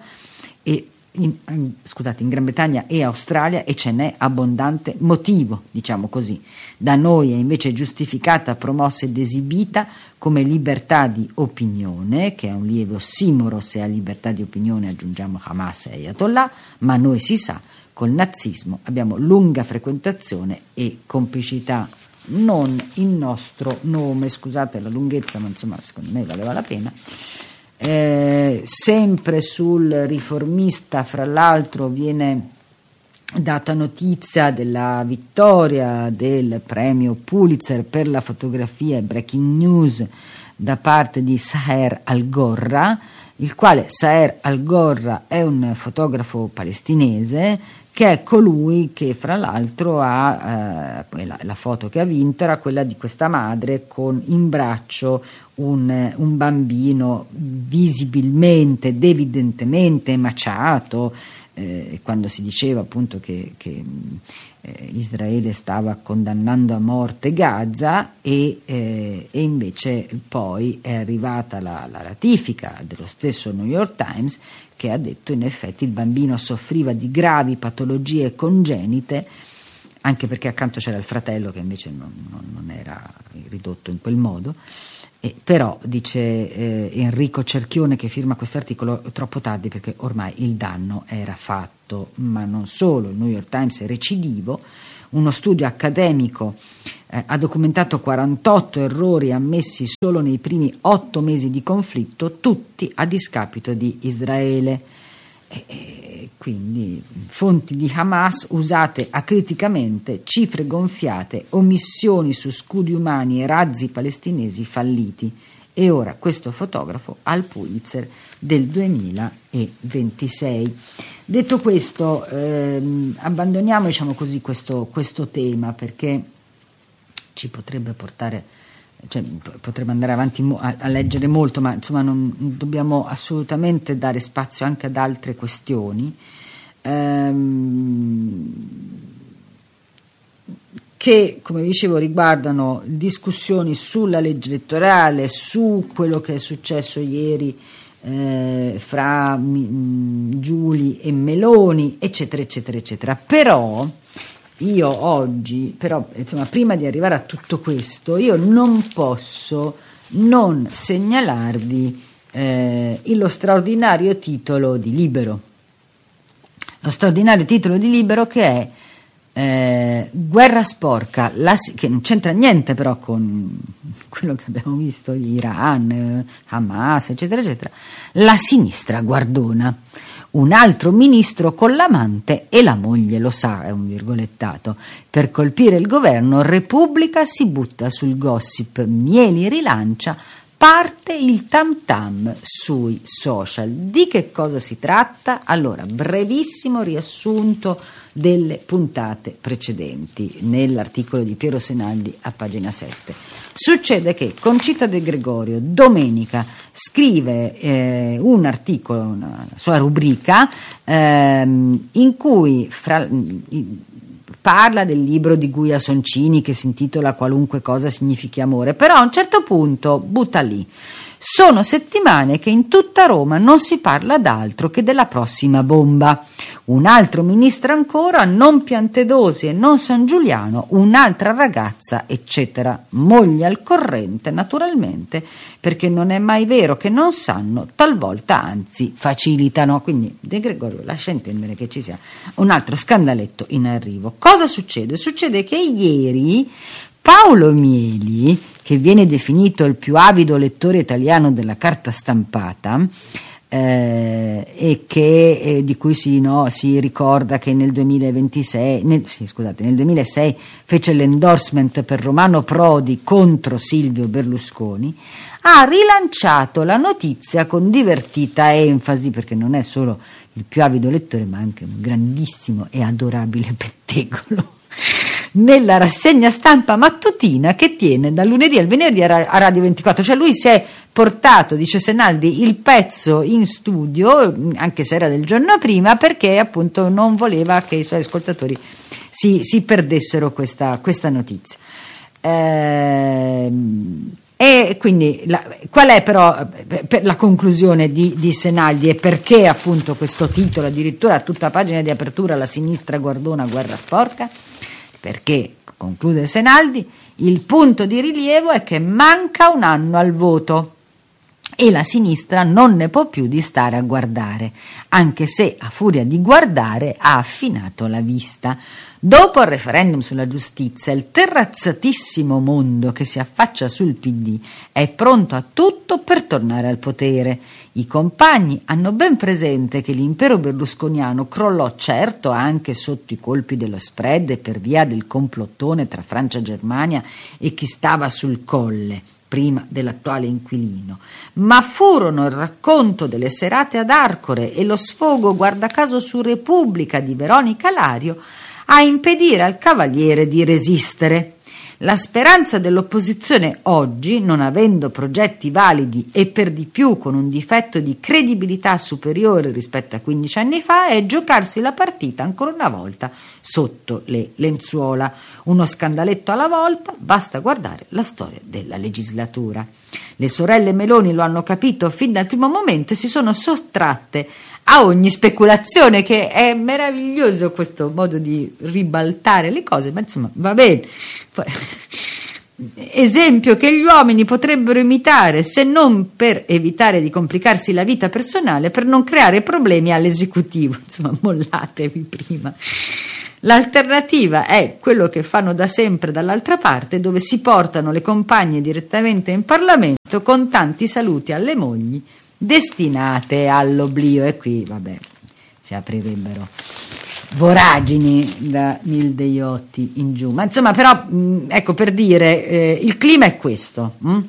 e in, scusate, in Gran Bretagna e Australia e ce n'è abbondante motivo, diciamo così. Da noi è invece giustificata, promossa ed esibita come libertà di opinione, che è un lieve ossimoro se a libertà di opinione aggiungiamo Hamas e Ayatollah, ma noi si sa, col nazismo abbiamo lunga frequentazione e complicità. Non il nostro nome, scusate la lunghezza, ma insomma secondo me valeva la pena. Eh, sempre sul Riformista, fra l'altro, viene data notizia della vittoria del premio Pulitzer per la fotografia Breaking News da parte di Saher Al-Gorra, il quale Saher Al-Gorra è un fotografo palestinese che è colui che fra l'altro ha, eh, la, la foto che ha vinto era quella di questa madre con in braccio un, un bambino visibilmente ed evidentemente emaciato, eh, quando si diceva appunto che, che eh, Israele stava condannando a morte Gaza e, eh, e invece poi è arrivata la, la ratifica dello stesso New York Times che ha detto in effetti il bambino soffriva di gravi patologie congenite, anche perché accanto c'era il fratello che invece non, non, non era ridotto in quel modo, E però, dice eh, Enrico Cerchione che firma questo articolo, troppo tardi perché ormai il danno era fatto. Ma non solo, il New York Times è recidivo. Uno studio accademico eh, ha documentato quarantotto errori ammessi solo nei primi otto mesi di conflitto, tutti a discapito di Israele. E, e quindi fonti di Hamas usate acriticamente, cifre gonfiate, omissioni su scudi umani e razzi palestinesi falliti. E ora questo fotografo al Pulitzer del duemilaventisei. Detto questo, ehm, abbandoniamo, diciamo così, questo, questo tema, perché ci potrebbe portare, cioè, potremmo andare avanti a, a leggere molto, ma insomma non dobbiamo assolutamente dare spazio anche ad altre questioni ehm, che, come dicevo, riguardano discussioni sulla legge elettorale, su quello che è successo ieri eh, fra mh, Giuli e Meloni, eccetera, eccetera, eccetera. Però io oggi, però, insomma, prima di arrivare a tutto questo, io non posso non segnalarvi eh, lo straordinario titolo di Libero. Lo straordinario titolo di Libero che è Eh, guerra sporca, la, che non c'entra niente però con quello che abbiamo visto, Iran, eh, Hamas, eccetera, eccetera. La sinistra guardona. Un altro ministro con l'amante e la moglie lo sa, è un virgolettato. Per colpire il governo, Repubblica si butta sul gossip, Mieli rilancia, parte il tam tam sui social. Di che cosa si tratta? Allora, brevissimo riassunto delle puntate precedenti nell'articolo di Piero Senaldi a pagina sette. Succede che Concita De Gregorio domenica scrive eh, un articolo, una sua rubrica ehm, in cui fra, in, parla del libro di Guia Soncini che si intitola Qualunque cosa significhi amore, però a un certo punto butta lì: sono settimane che in tutta Roma non si parla d'altro che della prossima bomba. Un altro ministro ancora, non Piantedosi e non San Giuliano, un'altra ragazza, eccetera. Moglie al corrente, naturalmente, perché non è mai vero che non sanno, talvolta anzi facilitano. Quindi De Gregorio lascia intendere che ci sia un altro scandaletto in arrivo. Cosa succede? Succede che ieri Paolo Mieli, che viene definito il più avido lettore italiano della carta stampata, eh, e che eh, di cui si, no, si ricorda che nel duemilaventisei nel, sì, scusate, nel duemilasei fece l'endorsement per Romano Prodi contro Silvio Berlusconi, ha rilanciato la notizia con divertita enfasi, perché non è solo il più avido lettore ma anche un grandissimo e adorabile pettegolo, nella rassegna stampa mattutina che tiene dal lunedì al venerdì a Radio ventiquattro. Cioè lui si è portato, dice Senaldi, il pezzo in studio, anche se era del giorno prima, perché appunto non voleva che i suoi ascoltatori si, si perdessero questa, questa notizia. Ehm, e quindi la, qual è però per la conclusione di, di Senaldi e perché appunto questo titolo, addirittura a tutta pagina di apertura, La sinistra guardona guerra sporca? Perché, conclude Senaldi, il punto di rilievo è che manca un anno al voto e la sinistra non ne può più di stare a guardare, anche se a furia di guardare ha affinato la vista. Dopo il referendum sulla giustizia, il terrazzatissimo mondo che si affaccia sul P D è pronto a tutto per tornare al potere. I compagni hanno ben presente che l'impero berlusconiano crollò certo anche sotto i colpi dello spread e per via del complottone tra Francia e Germania e chi stava sul colle prima dell'attuale inquilino, ma furono il racconto delle serate ad Arcore e lo sfogo guarda caso su Repubblica di Veronica Lario a impedire al Cavaliere di resistere. La speranza dell'opposizione oggi, non avendo progetti validi e per di più con un difetto di credibilità superiore rispetto a quindici anni fa, è giocarsi la partita ancora una volta sotto le lenzuola. Uno scandaletto alla volta, basta guardare la storia della legislatura. Le sorelle Meloni lo hanno capito fin dal primo momento e si sono sottratte a ogni speculazione, che è meraviglioso questo modo di ribaltare le cose, ma insomma va bene. Poi, esempio che gli uomini potrebbero imitare, se non per evitare di complicarsi la vita personale, per non creare problemi all'esecutivo. Insomma, mollatevi prima. L'alternativa è quello che fanno da sempre dall'altra parte, dove si portano le compagne direttamente in Parlamento con tanti saluti alle mogli destinate all'oblio. E qui, vabbè, si aprirebbero voragini da Nilde Iotti in giù. Ma insomma, però, mh, ecco, per dire, eh, il clima è questo. Mh?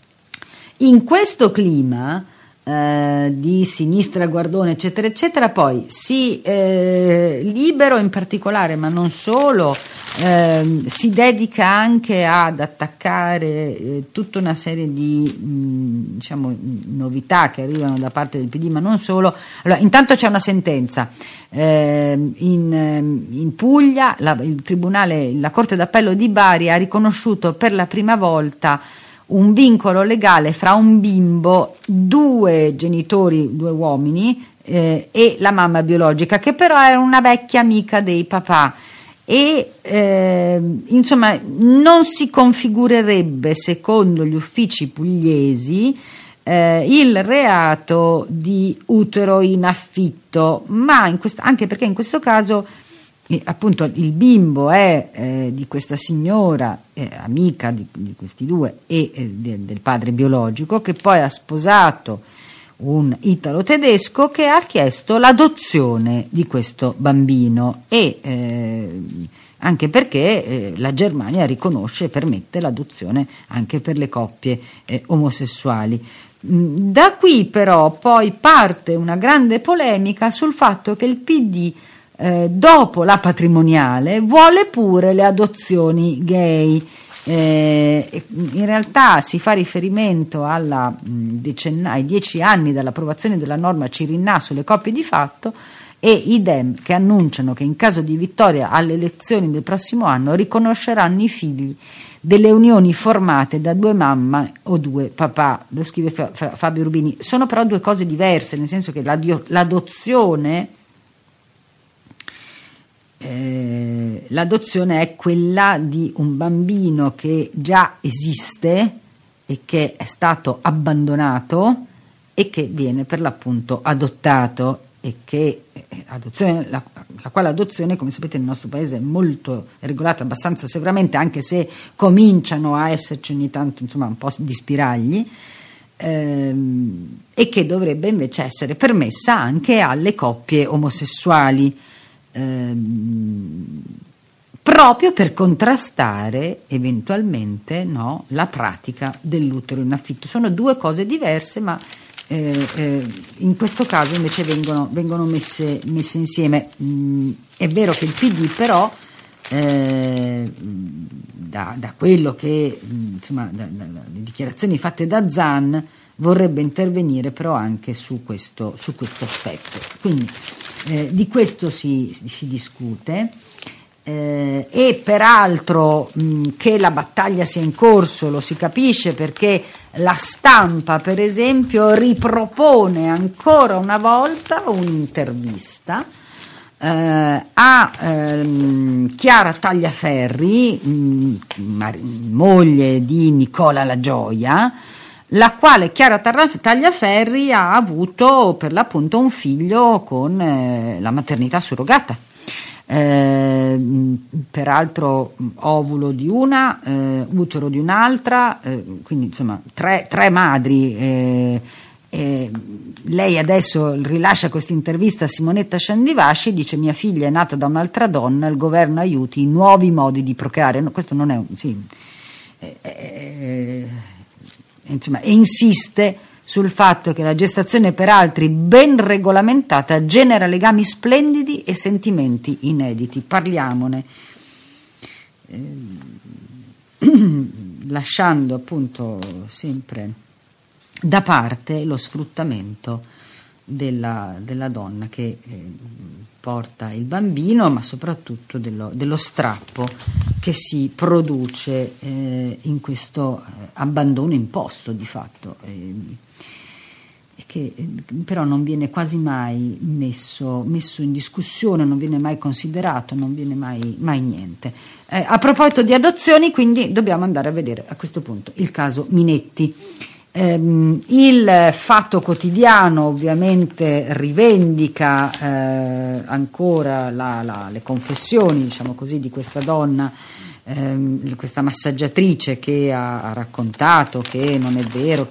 In questo clima eh, di sinistra guardone, eccetera, eccetera, poi si eh, Libero in particolare, ma non solo, eh, si dedica anche ad attaccare eh, tutta una serie di mh, diciamo novità che arrivano da parte del P D, ma non solo. Allora, intanto c'è una sentenza. Eh, in, in Puglia la, il tribunale, la Corte d'Appello di Bari ha riconosciuto per la prima volta un vincolo legale fra un bimbo, due genitori, due uomini eh, e la mamma biologica, che però era una vecchia amica dei papà, e eh, insomma non si configurerebbe, secondo gli uffici pugliesi, Eh, il reato di utero in affitto, ma in quest- anche perché in questo caso eh, appunto il bimbo è eh, di questa signora, eh, amica di, di questi due e eh, de- del padre biologico, che poi ha sposato un italo-tedesco che ha chiesto l'adozione di questo bambino, e eh, anche perché eh, la Germania riconosce e permette l'adozione anche per le coppie eh, omosessuali. Da qui però poi parte una grande polemica sul fatto che il P D eh, dopo la patrimoniale vuole pure le adozioni gay. Eh, in realtà si fa riferimento alla, mh, decenna- ai dieci anni dall'approvazione della norma Cirinnà sulle coppie di fatto, e i Dem che annunciano che in caso di vittoria alle elezioni del prossimo anno riconosceranno i figli delle unioni formate da due mamma o due papà. Lo scrive Fabio Rubini. Sono però due cose diverse, nel senso che l'adozione eh, l'adozione è quella di un bambino che già esiste e che è stato abbandonato e che viene per l'appunto adottato, e che eh, adozione, la, la quale adozione, come sapete, nel nostro paese è molto regolata abbastanza severamente, anche se cominciano a esserci ogni tanto insomma un po' di spiragli, ehm, e che dovrebbe invece essere permessa anche alle coppie omosessuali, ehm, proprio per contrastare eventualmente, no, la pratica dell'utero in affitto. Sono due cose diverse, ma Eh, eh, in questo caso invece vengono, vengono messe, messe insieme. Mm, è vero che il P D però eh, da, da quello che insomma da, da, dalle dichiarazioni fatte da Zan vorrebbe intervenire però anche su questo, su questo aspetto, quindi eh, di questo si, si discute. Eh, e peraltro mh, che la battaglia sia in corso lo si capisce perché la Stampa, per esempio, ripropone ancora una volta un'intervista eh, a ehm, Chiara Tagliaferri, mh, mar- moglie di Nicola La Gioia, la quale Chiara Tagliaferri ha avuto per l'appunto un figlio con eh, la maternità surrogata. Eh, peraltro ovulo di una, eh, utero di un'altra, eh, quindi insomma tre, tre madri. Eh, eh, lei adesso rilascia questa intervista a Simonetta Sciandivasci, dice: mia figlia è nata da un'altra donna, il governo aiuti i nuovi modi di procreare. No, questo non è un sì, eh, eh, insomma, e insiste sul fatto che la gestazione per altri ben regolamentata genera legami splendidi e sentimenti inediti. Parliamone, eh, lasciando appunto sempre da parte lo sfruttamento della, della donna che eh, porta il bambino, ma soprattutto dello, dello strappo che si produce eh, in questo eh, abbandono imposto di fatto. Eh, che però non viene quasi mai messo, messo in discussione, non viene mai considerato, non viene mai, mai niente. Eh, a proposito di adozioni, quindi dobbiamo andare a vedere a questo punto il caso Minetti. Eh, il Fatto Quotidiano ovviamente rivendica eh, ancora la, la, le confessioni, diciamo così, di questa donna, ehm, questa massaggiatrice che ha, ha raccontato che non è vero